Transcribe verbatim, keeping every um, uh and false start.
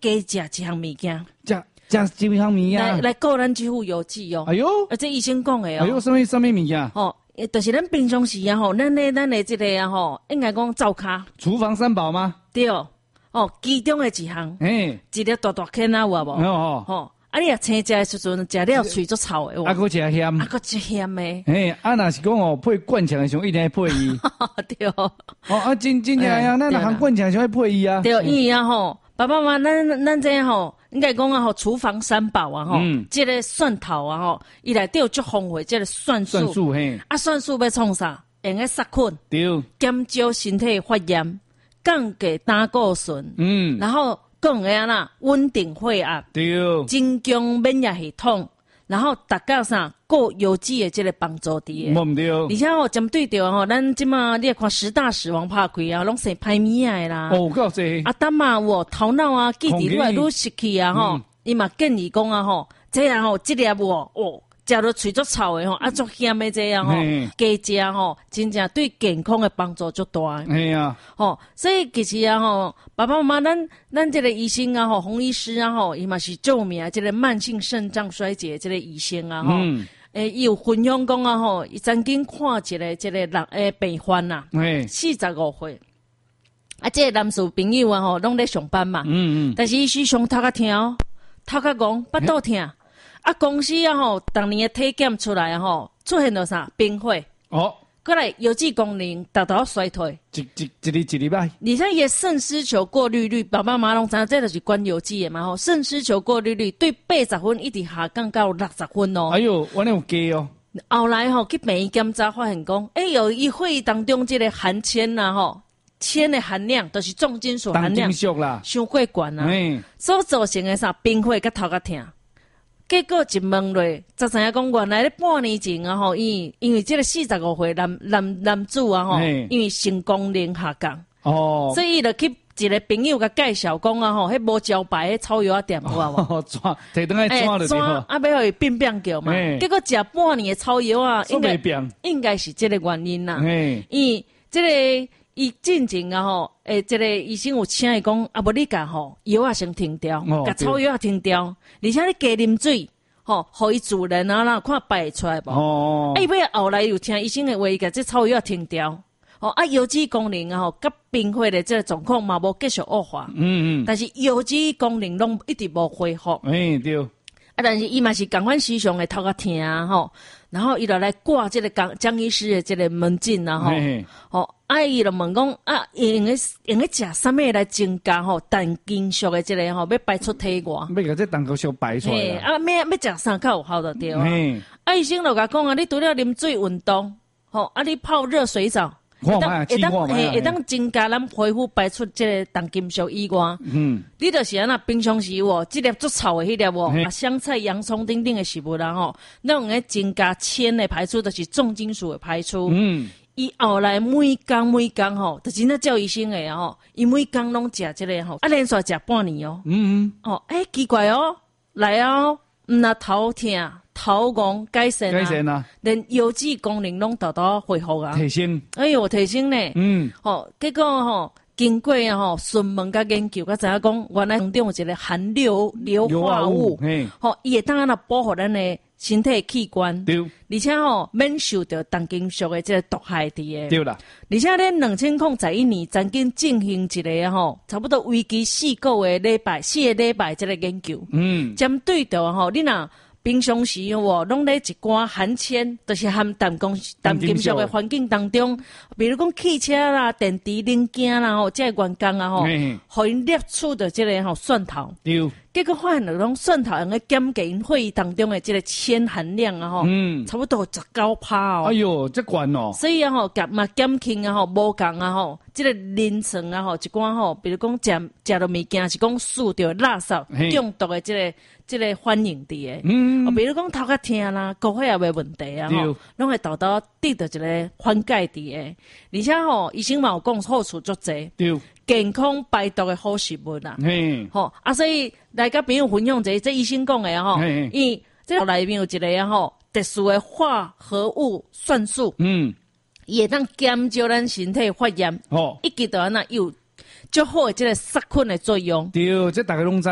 加食一项物件， 食食一项物件， 来来顾咱这副油脂哦。 哎呦， 而这医生讲的哦。 哎呦，什么什么物件？ 哦，就是咱平常时啊吼，咱的咱的这个啊吼，应该讲灶骹。 厨房三宝吗？ 对，哦，其中的一项， 哎， 一粒大大坑啊，有无？ 哦哦，啊，你若青食的时阵，食了喙足臭的， 啊，搁食咸， 啊，搁一咸的。 哎，啊，若是讲哦，配灌肠的时候一定要配伊。 对。哦， 啊，真真正呀，咱若含灌肠的时候要配伊啊。 对，因为啊吼，爸爸妈妈，咱咱这吼，应该讲啊吼，厨房三宝啊吼， 嗯， 这个蒜头啊吼，伊内底有足丰富这个蒜素。 蒜素嘿。 啊，蒜素要创啥？用个杀菌。 对。 减少身体发炎，降低胆固醇。 嗯。 然后更会啊啦，稳定血压。 对。 增强免疫系统，然后达到啥？过油脂的这个帮助伫的。 冇对。 而且吼，针对着吼，咱即马你看十大死亡拍开啊，拢生排名的啦。 哦，够济。 啊，胆嘛，我头脑啊，记忆愈来愈失去啊吼。伊嘛建议讲啊吼，这样吼，这粒我哦。食到喙足臭的吼，啊足咸的这样吼，加食吼，真正对健康的帮助足大。 哎呀， 吼，所以其实啊吼，爸爸妈妈，咱咱这个医生啊吼，洪医师啊吼，伊嘛是著名这个慢性肾脏衰竭这个医生啊吼， 嗯， 诶，伊有分享讲啊吼，伊曾经看一个这个人诶病患呐， 哎， 四十五岁，啊，这个男士朋友啊吼，拢咧上班嘛， 嗯嗯， 但是伊时常头壳痛，头壳戆，巴肚痛。啊，公司啊吼，当年的体检出来啊吼，出现了啥贫血哦， 过来油脂功能达到衰退， 一一一日一礼拜。 你像伊肾丝球过滤率，爸爸妈妈拢知影，这就是关油脂的嘛吼。肾丝球过滤率对八十分一直下降到六十分哦。 哎呦，我那有加哦。 后来吼去病院检查发现讲，哎、欸，有伊血液当中这个含铅呐吼，铅的含量都、就是重金属含量， 重金属啦， 伤过悬啊， 哎， 所造成的啥贫血甲头壳痛。结果一问落，才知影讲原来咧半年前啊吼，因因为这个四十五岁男男男子啊吼，因为性功能下降， 哦， 所以伊就去一个朋友甲介绍讲啊吼，迄无招牌迄草药啊店有啊无？ 抓摕倒来抓就对了，啊，要互伊变变叫嘛。结果食半年的草药啊，应该应该是这个原因啦。因为这个伊进前啊吼，诶，这个医生有请伊讲，啊，无你甲吼药啊先停掉，甲草药啊停掉，而且你加啉水，吼，互伊自然啊啦，看排出来无。哦。啊，伊尾后来又听医生的话，伊甲这草药啊停掉。哦，啊，油脂功能啊吼，甲贫血的这个状况嘛无继续恶化。嗯嗯。但是油脂功能拢一直无恢复。 哎，对。啊， 但是伊嘛是共款时常会头壳痛啊吼，然后伊就来挂这个江江医师的这个门诊啊吼。吼，啊，伊就问讲啊，用个用个食啥物来增加吼胆金属的这个吼，要排出体外。 要甲这胆金属排出来。 啊，要要食啥较有效就对啊。啊，医生就甲讲啊，你除了啉水运动，吼，啊，你泡热水澡。 会当会当会会当增加咱恢复排出这个重金属以外，嗯，你就是安那平常时哦，这粒足臭的迄粒哦，啊香菜、洋葱等等的食物啦吼，那用个增加铅的排出，就是重金属的排出。嗯，伊后来每工每工吼，就真正叫医生的吼，伊每工拢食这个吼，啊连续食半年哦。嗯嗯，哦，诶、欸、奇怪哦，来哦，毋那头痛。头晕改善啊，改善啊，连油脂功能拢得到恢复啊， 提升。 哎呦，提升呢，嗯，吼，结果吼，经过啊吼询问甲研究，甲知影讲，原来当中有一个含硫硫化物，吼，伊会当安那保护咱的身体器官，对，而且吼免受到重金属的这个毒害伫诶，对啦。而且咧，两千零十一年曾经进行一个吼，差不多为期四个月礼拜，四个礼拜这个研究，嗯，针对着吼，你若平常时哦，拢咧一寡含铅，就是含氮光、氮金属的环境当中，比如讲汽车啦、电池零件啦吼，这个元工啊吼，互因摄取的这个吼蒜头，结果发现了讲蒜头用个减低因血液当中的这个铅含量啊吼，嗯，差不多十九趴哦。 哎呦，这悬哦！ 所以啊吼，减嘛减轻啊吼，无共啊吼，这个临床啊吼，一寡吼，比如讲食食到物件是讲受到垃圾中毒的这个。这个反应伫诶，嗯，哦，比如讲头壳痛啦，高血压的问题啊，吼，拢会导到得到一个缓解伫诶，而且吼，医生嘛有讲好处足侪，对，健康排毒的好食物啦，嘿，吼，啊，所以来甲朋友分享者，这医生讲诶吼，伊这内面有一个啊吼，特殊的化合物蒜素，嗯，伊会当减少咱身体发炎，哦，一记到安那有足好的这个杀菌的作用， 对，这大家拢知。